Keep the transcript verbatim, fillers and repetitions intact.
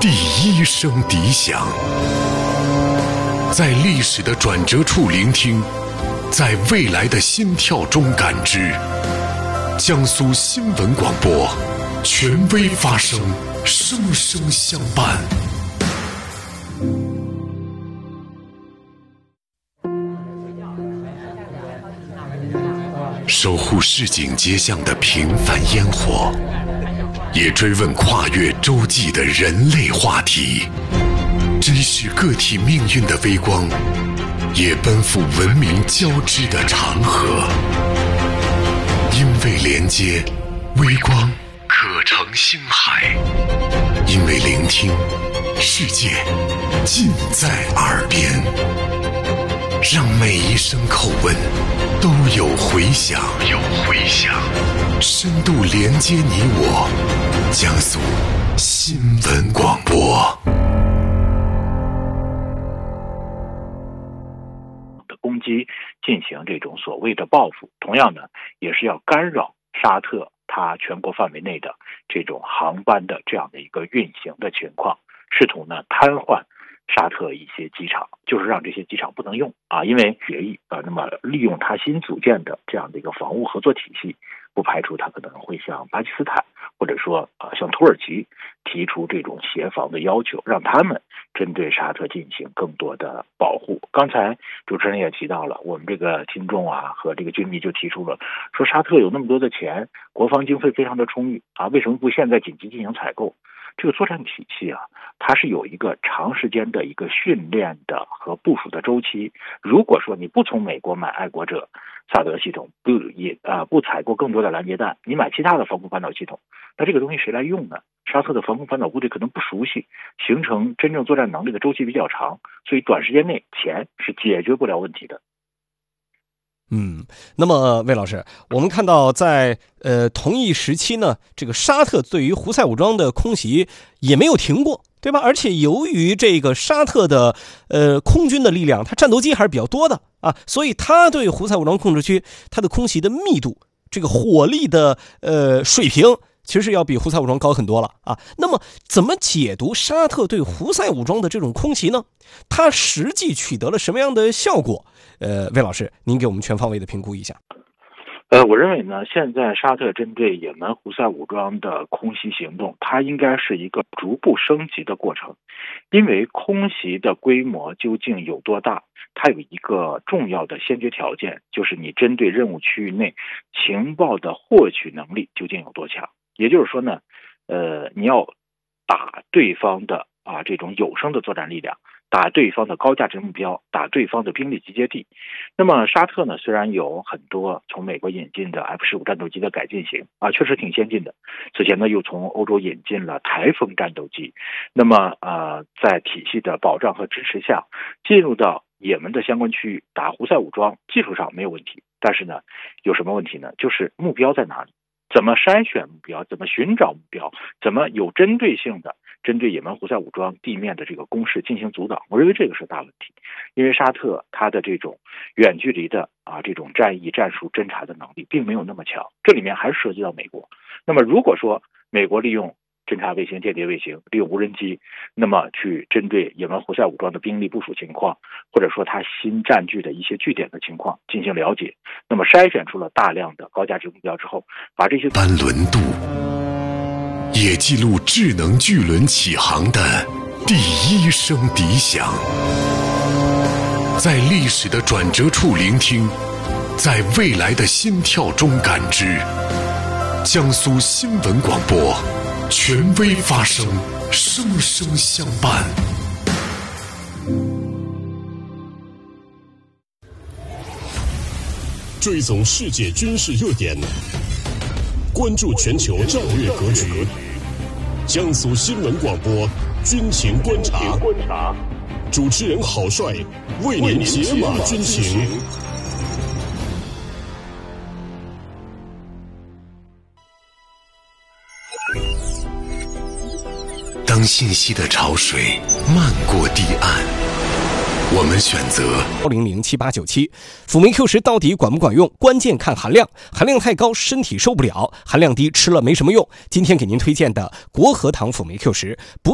第一声笛响，在历史的转折处聆听，在未来的心跳中感知。江苏新闻广播，权威发声，声声相伴。守护市井街巷的平凡烟火，也追问跨越洲际的人类话题，珍视个体命运的微光，也奔赴文明交织的长河。因为连接，微光可成星海；因为聆听，世界尽在耳边。让每一声口吻都有回响，有回响，深度连接你我。江苏新闻广播。 的攻击进行这种所谓的报复，同样呢，也是要干扰沙特它全国范围内的这种航班的这样的一个运行的情况，试图呢瘫痪沙特一些机场，就是让这些机场不能用啊，因为协议啊，那么利用他新组建的这样的一个防务合作体系，不排除他可能会向巴基斯坦或者说啊向土耳其提出这种协防的要求，让他们针对沙特进行更多的保护。刚才主持人也提到了，我们这个听众啊和这个军迷就提出了说，沙特有那么多的钱，国防经费非常的充裕啊，为什么不现在紧急进行采购？这个作战体系啊，它是有一个长时间的一个训练的和部署的周期。如果说你不从美国买爱国者萨德系统，不也啊不采购更多的拦截弹，你买其他的防空反导系统，那这个东西谁来用呢？沙特的防空反导部队可能不熟悉，形成真正作战能力的周期比较长，所以短时间内钱是解决不了问题的。 嗯，那么魏老师，我们看到在呃同一时期呢，这个沙特对于胡塞武装的空袭也没有停过，对吧？而且由于这个沙特的呃空军的力量，它战斗机还是比较多的啊，所以它对胡塞武装控制区它的空袭的密度，这个火力的呃水平，其实是要比胡塞武装高很多了啊。那么怎么解读沙特对胡塞武装的这种空袭呢？它实际取得了什么样的效果？呃，魏老师，您给我们全方位的评估一下。 呃，我认为呢，现在沙特针对也门胡塞武装的空袭行动，它应该是一个逐步升级的过程，因为空袭的规模究竟有多大，它有一个重要的先决条件，就是你针对任务区域内情报的获取能力究竟有多强。也就是说呢，呃，你要打对方的啊这种有生的作战力量，打对方的高价值目标，打对方的兵力集结地。那么沙特呢，虽然有很多从美国引进的 F 十五 战斗机的改进型啊，确实挺先进的。此前呢，又从欧洲引进了台风战斗机。那么呃，在体系的保障和支持下，进入到也门的相关区域打胡塞武装，技术上没有问题。但是呢，有什么问题呢？就是目标在哪里？怎么筛选目标？怎么寻找目标？怎么有针对性的针对也门胡塞武装地面的这个攻势进行阻挡？我认为这个是大问题，因为沙特它的这种远距离的啊这种战役战术侦察的能力并没有那么强，这里面还是涉及到美国。那么如果说美国利用侦察卫星、间谍卫星，利用无人机，那么去针对也门胡塞武装的兵力部署情况，或者说它新占据的一些据点的情况进行了解，那么筛选出了大量的高价值目标之后，把这些班轮渡也记录智能巨轮起航的第一声笛响，在历史的转折处聆听，在未来的心跳中感知。江苏新闻广播，权威发声，声声相伴。 追踪世界军事热点，关注全球战略格局。江苏新闻广播军情观察，主持人郝帅为您解码军情。 当信息的潮水漫过堤岸，我们选择零零七八九七。辅酶 Q 十到底管不管用？关键看含量，含量太高身体受不了，含量低吃了没什么用。今天给您推荐的国和堂辅酶 Q 十不